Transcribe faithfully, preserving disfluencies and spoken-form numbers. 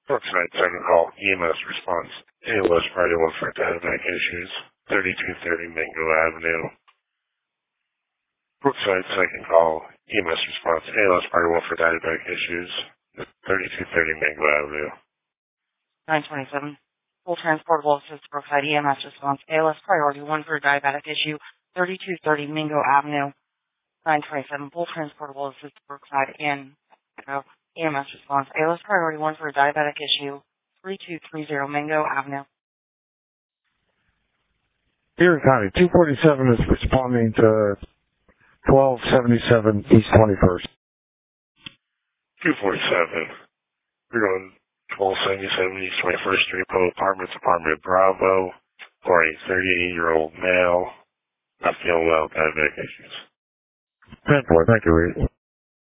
Brookside second call, E M S response. A L S Friday one for diabetic issues, thirty-two thirty Mingo Avenue. Brookside second call, E M S response. A L S Friday one for diabetic issues, thirty-two thirty Mingo Avenue. nine twenty-seven. Full transportable assist Brookside E M S response. A L S priority one for diabetic issue, thirty-two thirty Mingo Avenue. nine twenty-seven. Full transportable assist Brookside in E M S response. A L S priority one for diabetic issue, thirty-two thirty Mingo Avenue. Erie County two forty-seven is responding to twelve seventy-seven East twenty-first. two forty-seven. We're going twelve seventy-seven East twenty-first Street, Poe Apartments, Apartment Bravo, for a thirty-eight-year-old male, not feeling well, diabetic issues. ten four, thank you, Reed.